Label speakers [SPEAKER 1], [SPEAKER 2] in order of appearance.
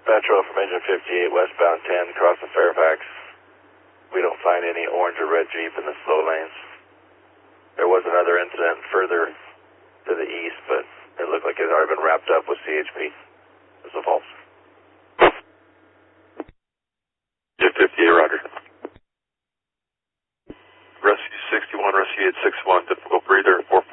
[SPEAKER 1] Metro from engine 58, westbound 10, crossing Fairfax. We don't find any orange or red Jeep in the slow lanes. There was another incident further to the east, but it looked like it had already been wrapped up with CHP. This is a false.
[SPEAKER 2] Jet 58, roger. Rescue 61, Rescue 861, difficult breather, 4